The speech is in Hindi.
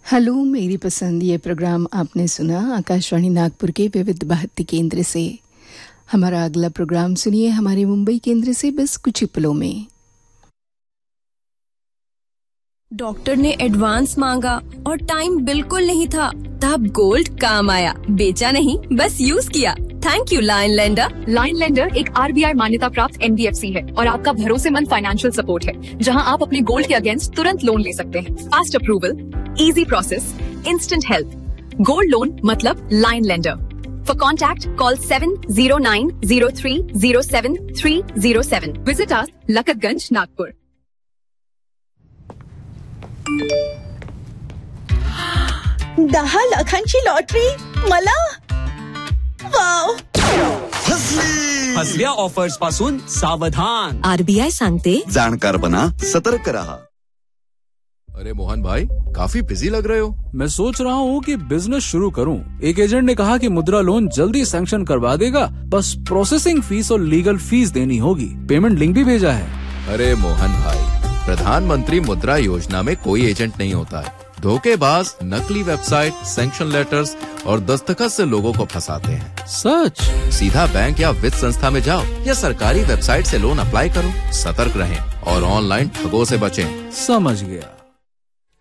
हेलो मेरी पसंद ये प्रोग्राम आपने सुना आकाशवाणी नागपुर के विविध भारती केंद्र से। हमारा अगला प्रोग्राम सुनिए हमारे मुंबई केंद्र से बस कुछ ही पलों में। डॉक्टर ने एडवांस मांगा और टाइम बिल्कुल नहीं था, तब गोल्ड काम आया। बेचा नहीं, बस यूज किया। Thank you lion lender. Lion lender एक RBI मान्यता प्राप्त NBFC है और आपका भरोसेमंद फाइनेंशियल सपोर्ट है, जहां आप अपने गोल्ड के अगेंस्ट तुरंत लोन ले सकते हैं। Fast approval, easy process, instant help. Gold loan मतलब lion lender. For contact, call 7090307 Visit us, Lakatganj, Nagpur. दहा लाखांची लॉटरी मला? वाव! फसव्या ऑफर्स पासून सावधान. RBI सांगते, जाणकार बना, सतर्क रहा. अरे मोहन भाई, काफी बिजी लग रहे हो. मैं सोच रहा हूँ कि बिजनेस शुरू करूँ. एक एजेंट ने कहा कि मुद्रा लोन जल्दी सैंक्शन करवा देगा, बस प्रोसेसिंग फीस और लीगल फीस देनी होगी. पेमेंट लिंक भी भेजा है. अरे मोहन भाई, प्रधानमंत्री मुद्रा योजना में कोई एजेंट नहीं होता है. धोखेबाज नकली वेबसाइट, सैंक्शन लेटर्स और दस्तखत से लोगों को फंसाते हैं. सच? सीधा बैंक या वित्त संस्था में जाओ या सरकारी वेबसाइट से लोन अप्लाई करो. सतर्क रहें और ऑनलाइन ठगों से बचें. समझ गया.